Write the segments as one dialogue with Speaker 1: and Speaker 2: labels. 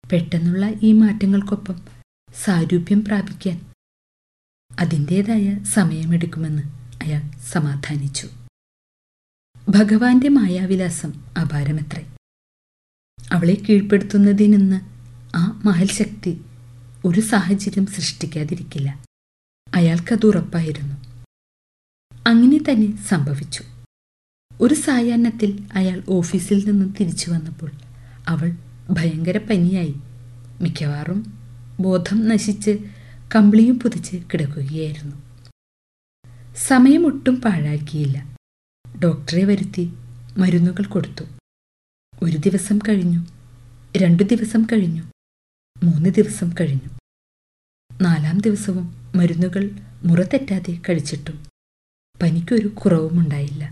Speaker 1: പെട്ടെന്നുള്ള ഈ മാറ്റങ്ങൾക്കൊപ്പം സാരൂപ്യം പ്രാപിക്കാൻ അതിൻ്റേതായ സമയമെടുക്കുമെന്ന് അയാൾ സമാധാനിച്ചു. ഭഗവാന്റെ മായാവിലാസം അപാരമത്രേ. അവളെ കീഴ്പ്പെടുത്തുന്നതിനെന്ന് ആ മഹൽ ശക്തി ഒരു സാഹചര്യം സൃഷ്ടിക്കാതിരിക്കില്ല. അയാൾക്കത് ഉറപ്പായിരുന്നു. അങ്ങനെ തന്നെ സംഭവിച്ചു. ഒരു സായാഹ്നത്തിൽ അയാൾ ഓഫീസിൽ നിന്ന് തിരിച്ചു വന്നപ്പോൾ അവൾ ഭയങ്കര പനിയായി മിക്കവാറും ബോധം നശിച്ച് കമ്പിളിയും പുതച്ച് കിടക്കുകയായിരുന്നു. സമയമൊട്ടും പാഴാക്കിയില്ല. ഡോക്ടറെ വരുത്തി മരുന്നുകൾ കൊടുത്തു. 1 ദിവസം കഴിഞ്ഞു, 2 ദിവസം കഴിഞ്ഞു, 3 ദിവസം കഴിഞ്ഞു. 4-ാം ദിവസവും മരുന്നുകൾ മുറ തെറ്റാതെ കഴിച്ചിട്ടും പനിക്കൊരു കുറവുമുണ്ടായില്ല.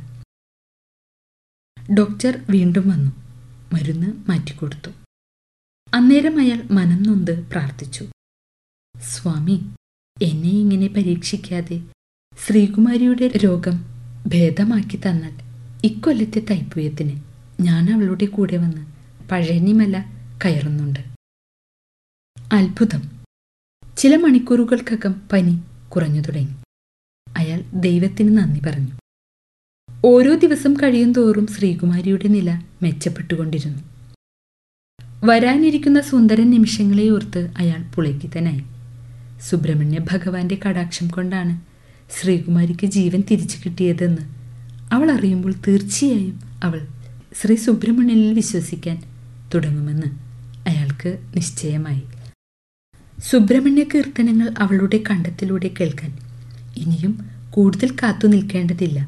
Speaker 1: ഡോക്ടർ വീണ്ടും വന്നു മരുന്ന് മാറ്റിക്കൊടുത്തു. അന്നേരം അയാൾ മനം നൊന്ത് പ്രാർത്ഥിച്ചു, സ്വാമി, എന്നെ ഇങ്ങനെ പരീക്ഷിക്കാതെ ശ്രീകുമാരിയുടെ രോഗം ഭേദമാക്കി തന്നാൽ ഇക്കൊല്ലത്തെ തൈപ്പൂയത്തിന് ഞാൻ അവളുടെ കൂടെ വന്ന് പഴനിമല കയറുന്നുണ്ട്. അത്ഭുതം! ചില മണിക്കൂറുകൾക്കകം പനി കുറഞ്ഞു തുടങ്ങി. അയാൾ ദൈവത്തിന് നന്ദി പറഞ്ഞു. ഓരോ ദിവസം കഴിയും തോറും ശ്രീകുമാരിയുടെ നില മെച്ചപ്പെട്ടുകൊണ്ടിരുന്നു. വരാനിരിക്കുന്ന സുന്ദര നിമിഷങ്ങളെ ഓർത്ത് അയാൾ പുളകിതനായി. സുബ്രഹ്മണ്യ ഭഗവാന്റെ കടാക്ഷം കൊണ്ടാണ് ശ്രീകുമാരിക്ക് ജീവൻ തിരിച്ചു കിട്ടിയതെന്ന് അവൾ അറിയുമ്പോൾ തീർച്ചയായും അവൾ ശ്രീ സുബ്രഹ്മണ്യനിൽ വിശ്വസിക്കാൻ തുടങ്ങുമെന്ന് അയാൾക്ക് നിശ്ചയമായി. സുബ്രഹ്മണ്യ കീർത്തനങ്ങൾ അവളുടെ കണ്ടത്തിലൂടെ കേൾക്കാൻ ഇനിയും കൂടുതൽ കാത്തു നിൽക്കേണ്ടതില്ല.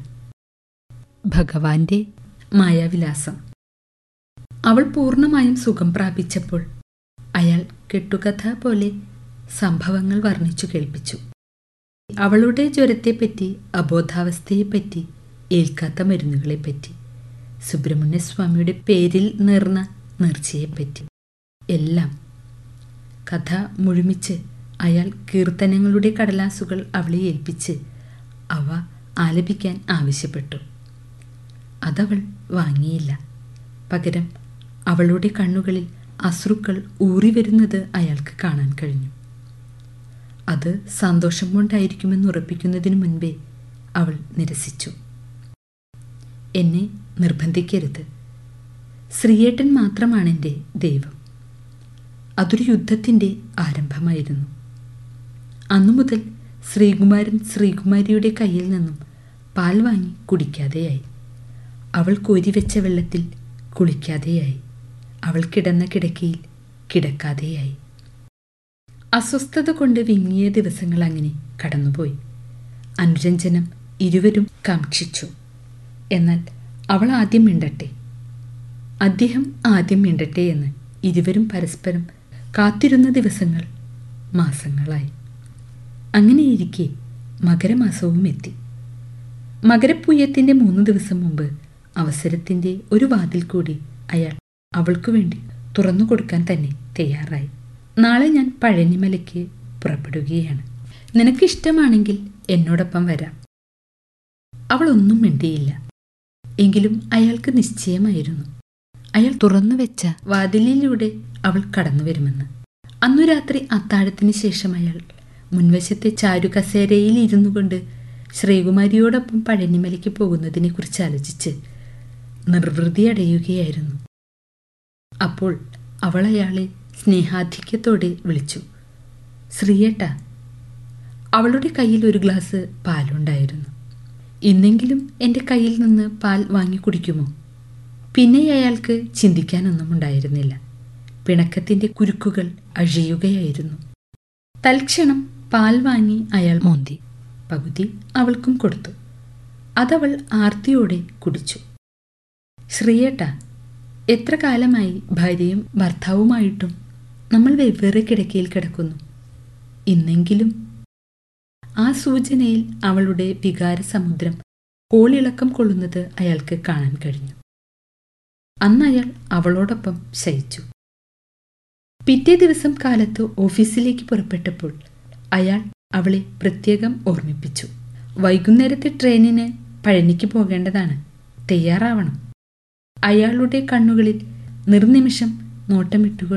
Speaker 1: ഭഗവാന്റെ മായാവിലാസം. അവൾ പൂർണ്ണമായും സുഖം പ്രാപിച്ചപ്പോൾ അയാൾ കെട്ടുകഥ പോലെ സംഭവങ്ങൾ വർണ്ണിച്ചു കേൾപ്പിച്ചു. അവളുടെ ജ്വരത്തെപ്പറ്റി, അബോധാവസ്ഥയെപ്പറ്റി, ഏൽക്കാത്ത മരുന്നുകളെപ്പറ്റി, സുബ്രഹ്മണ്യസ്വാമിയുടെ പേരിൽ നേർന്ന നേർച്ചയെപ്പറ്റി എല്ലാം. കഥ മുഴുമിച്ച് അയാൾ കീർത്തനങ്ങളുടെ കടലാസുകൾ അവളെ ഏൽപ്പിച്ച് അവ ആലപിക്കാൻ ആവശ്യപ്പെട്ടു. അതവൾ വാങ്ങിയില്ല. പകരം അവളുടെ കണ്ണുകളിൽ അശ്രുക്കൾ ഊറിവരുന്നത് അയാൾക്ക് കാണാൻ കഴിഞ്ഞു. അത് സന്തോഷം കൊണ്ടായിരിക്കുമെന്ന് ഉറപ്പിക്കുന്നതിനു മുൻപേ അവൾ നിരസിച്ചു. എന്നെ നിർബന്ധിക്കരുത്. ശ്രീയേട്ടൻ മാത്രമാണെൻ്റെ ദൈവം. അതൊരു യുദ്ധത്തിൻ്റെ ആരംഭമായിരുന്നു. അന്നു മുതൽ ശ്രീകുമാരൻ ശ്രീകുമാരിയുടെ കയ്യിൽ നിന്നും പാൽ വാങ്ങി കുടിക്കാതെയായി. അവൾ കോരിവെച്ച വെള്ളത്തിൽ കുളിക്കാതെയായി. അവൾ കിടന്ന കിടക്കയിൽ കിടക്കാതെയായി. അസ്വസ്ഥത കൊണ്ട് വിങ്ങിയ ദിവസങ്ങൾ അങ്ങനെ കടന്നുപോയി. അനുരഞ്ജനം ഇരുവരും കാക്ഷിച്ചു. എന്നാൽ അവൾ ആദ്യം മിണ്ടട്ടെ, അദ്ദേഹം ആദ്യം മിണ്ടട്ടെ എന്ന് ഇരുവരും പരസ്പരം കാത്തിരുന്ന ദിവസങ്ങൾ മാസങ്ങളായി. അങ്ങനെയിരിക്കെ മകരമാസവും എത്തി. മകരപ്പൂയത്തിൻ്റെ 3 ദിവസം മുമ്പ് അവസരത്തിൻ്റെ ഒരു വാതിൽ കൂടി അയാൾ അവൾക്കു വേണ്ടി തുറന്നു കൊടുക്കാൻ തന്നെ തയ്യാറായി. നാളെ ഞാൻ പഴനിമലയ്ക്ക് പുറപ്പെടുകയാണ്. നിനക്കിഷ്ടമാണെങ്കിൽ എന്നോടൊപ്പം വരാം. അവൾ ഒന്നും മിണ്ടിയില്ല. എങ്കിലും അയാൾക്ക് നിശ്ചയമായിരുന്നു അയാൾ തുറന്നു വെച്ച വാതിലിലൂടെ അവൾ കടന്നു വരുമെന്ന്. അന്നു രാത്രി അത്താഴത്തിന് ശേഷം അയാൾ മുൻവശത്തെ ചാരുകസേരയിൽ ഇരുന്നു കൊണ്ട് ശ്രീകുമാരിയോടൊപ്പം പഴനിമലയ്ക്ക് പോകുന്നതിനെ കുറിച്ച് ആലോചിച്ച് നിർവൃതി അടയുകയായിരുന്നു. അപ്പോൾ അവൾ അയാളെ സ്നേഹാധിക്യത്തോടെ വിളിച്ചു, ശ്രീയേട്ട. അവളുടെ കയ്യിൽ ഒരു ഗ്ലാസ് പാലുണ്ടായിരുന്നു. ഇന്നെങ്കിലും എൻ്റെ കയ്യിൽ നിന്ന് പാൽ വാങ്ങി കുടിക്കുമോ? പിന്നെ അയാൾക്ക് ചിന്തിക്കാനൊന്നും ഉണ്ടായിരുന്നില്ല. പിണക്കത്തിൻ്റെ കുരുക്കുകൾ അഴിയുകയായിരുന്നു. തൽക്ഷണം പാൽ വാങ്ങി അയാൾ മോന്തി. പകുതി അവൾക്കും കൊടുത്തു. അതവൾ ആർത്തിയോടെ കുടിച്ചു. ശ്രീയേട്ട, എത്ര കാലമായി ഭാര്യയും ഭർത്താവുമായിട്ടും നമ്മൾ വെവ്വേറെ കിടക്കയിൽ കിടക്കുന്നു. ഇന്നെങ്കിലും. ആ സൂചനയിൽ അവളുടെ വികാരസമുദ്രം കോളിളക്കം കൊള്ളുന്നത് അയാൾക്ക് കാണാൻ കഴിഞ്ഞു. അന്ന് അയാൾ അവളോടൊപ്പം ശയിച്ചു. പിറ്റേ ദിവസം കാലത്ത് ഓഫീസിലേക്ക് പുറപ്പെട്ടപ്പോൾ അയാൾ അവളെ പ്രത്യേകം ഓർമ്മിപ്പിച്ചു. വൈകുന്നേരത്തെ ട്രെയിനിന് പഴനിക്ക് പോകേണ്ടതാണ്, തയ്യാറാവണം. അയാളുടെ കണ്ണുകളിൽ നിർനിമിഷം നോട്ടമിട്ടുകൊണ്ട്